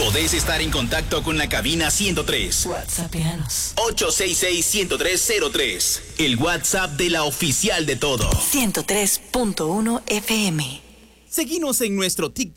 Podés estar en contacto con la cabina 103. WhatsAppianos. 866-10303. El WhatsApp de la oficial de todo. 103.1 FM. Seguinos en nuestro TikTok.